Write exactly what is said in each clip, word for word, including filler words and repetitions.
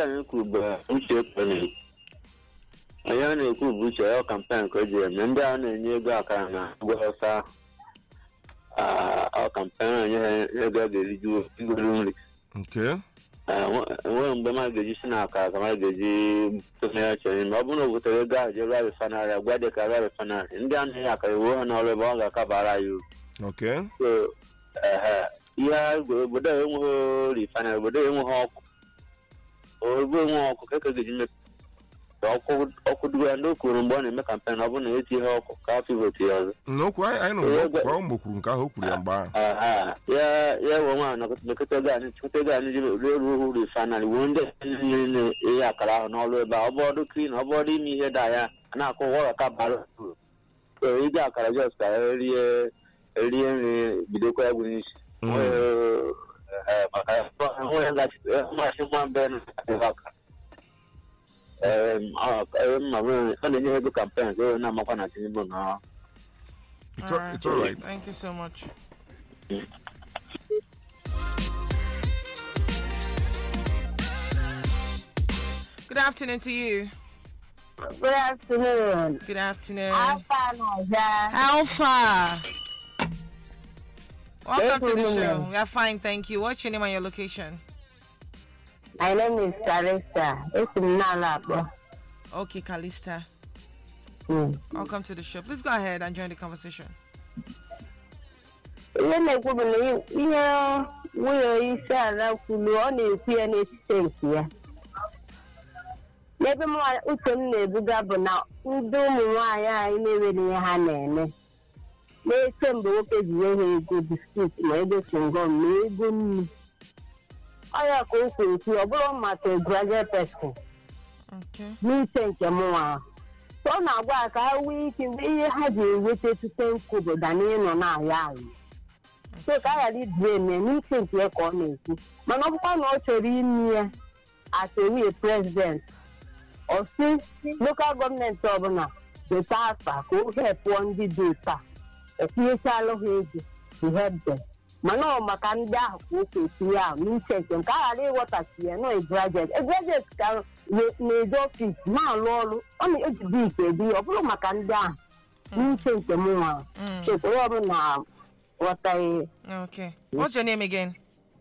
campaign could be uche I only could which a campaign could you and down in your Gakana, Gosa, our campaign, you got the you. Okay. When the magazine, I can't imagine to match in Mabuno with a guy, you rather fan, I got the Carrera fan, and down here I won all about the Cabara. Okay. So, uh, yeah, but they won't refine, but they won't hawk or go walk, okay, could do a look on one and make a campaign of an eighty hawk coffee with you. No, quite, I know. Chromebook, Ah, yeah, yeah, woman, look at the gun, it's what they got really finally wounded in the Yakara and all about body clean, her body me here, Dia, and I call a couple. So, you got just earlier, earlier, video quabbling. Uh, much one Ben. Um, I'm going to campaign, so I'm not going to now. It's all right. It's all right. Thank you so much. Good afternoon to you. Good afternoon. Good afternoon. Alpha, Naja. Alpha. Welcome to the Good show. evening. We are fine, thank you. What's your name and your location? My name is Carissa. It's Nalabo. Okay, Kalista. Hmm. Welcome to the show. Please go ahead and join the conversation. Ihe na-ekwu na ihe nwunye isi ala kwuru ọ na-ekwu ya n'etiti nke ya. N'ebe uche m na-ebuga bụ na ndị ụmụ nwaanyị anyị na-enweghị ihe ha na-eme. Na-eche mgbe nwoke ji nye ha ego biskit ma ego chingom ma ego nnu. Ọ ya ka o kwuru ekwu ọ bụrụ maka graduate person. Okay. N'uche nke m nwa. Ọ na-agwa ka ha nwee ike ihe ha ji enweta etute nkwu obodo na ịnọ na-ahịa anyị. So ka a ghara idu eme n'uche nke ya ka ọ na-ekwu. Mana ọ bụkwa na ọ chọrọ ime ya as a way president. Ọ sị local gọọmenti ọbụla dota afa ka o hepụọ ndị dị ụta. Etinyechala ha ego to help them. Mana ọ maka ndị ahụ ka o kwesịrị ahụ n'uche nke m ka a ghara ịghọtachi ya nọ graduate. A graduate ka na-eje ọfịs na-alụ ọrụ ọ na-ejibi ike ebi ọ bụrụ maka ndị ahụ n'uche nke m nwa. Onye ọbụla ghọtaghị. Okay. What's your name again?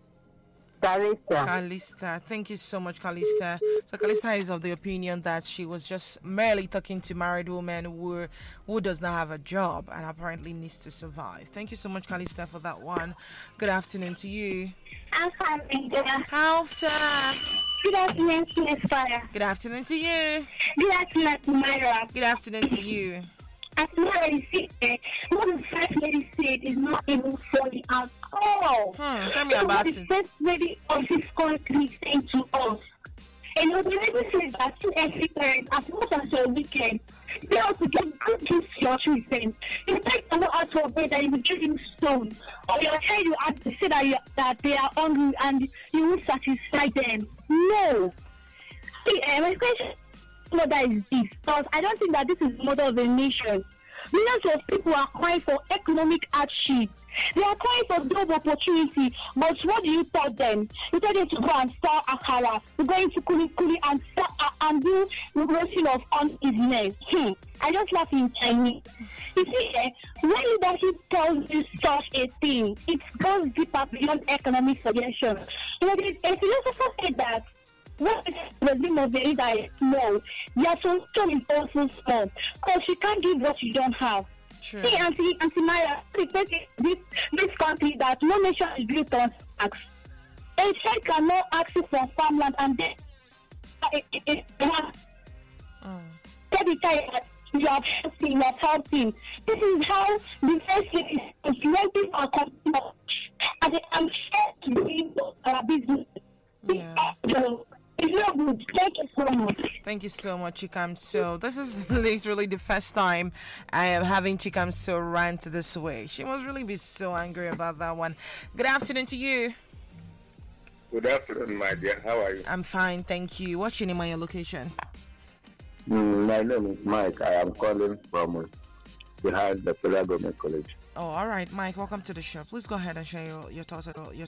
Carissa. Kalista. Thank you so much, Kalista. So Kalista is of the opinion that she was just merely talking to married women who who does not have a job and apparently needs to survive. Thank you so much, Kalista, for that one. Good afternoon to you. I'm fine, thank you. How far? Good afternoon, Miss Father. Good afternoon to you. Good afternoon, Myra. Good afternoon to you. As Myra said, what the first lady said is not even funny at all. Hmm, tell me So about what it. the first lady of this country saying to us. And what the lady said that to every parent, as much as you're wicked, they also give good gifts to your children. You take them out of bed and you will give them stone. Or your child you have to say that, you, that they are hungry and you will satisfy them. No. See, uh, my question mother is this, because I don't think that this is the mother of a nation. Millions of people are crying for economic hardship. They are crying for job opportunity. But what do you tell them? You tell them to go and sell akara, to go into kuli kuli and sell, uh, and do roasting of uneasiness. Hmm. I just laugh in Chinese. You see, eh, when leadership tells you such a thing, it goes deeper beyond economic suggestion. You know, a philosopher said that what is the name of the leader is small, your solution is also small, because you can't give what you don't have. True. See, Auntie, Auntie Maya, this, this country that no nation is built on tax. A child cannot ask you for farmland and then it, it, it, it, Mm. every time that you are helping, you are helping. This is how the first lady is making our company. And I'm sure to be our business. Yeah. It's not good. Thank you so much. Thank you so much, Chikam. So this is literally the first time I am having Chikam so rant this way. She must really be so angry about that one. Good afternoon to you. Good afternoon, my dear. How are you? I'm fine, thank you. What's your name and your location? Mm, my name is Mike. I am calling from uh, behind the Federal Government College. Oh, all right, Mike. Welcome to the show. Please go ahead and share your, your thoughts your